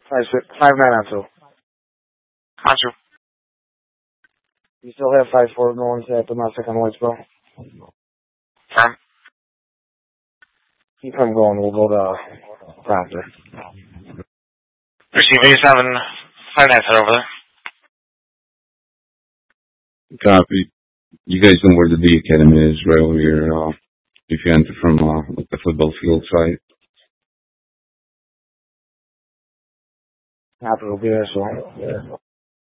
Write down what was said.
5-9 on 2. On 2. You still have 5-4 going at domestic on Whitesboro? Firm. Keep him going. We'll go to Proctor. Receive 87, 5-9 over there. Copy. You guys know where the D Academy is, right over here. If you enter from the football field side. Copy will be there, so.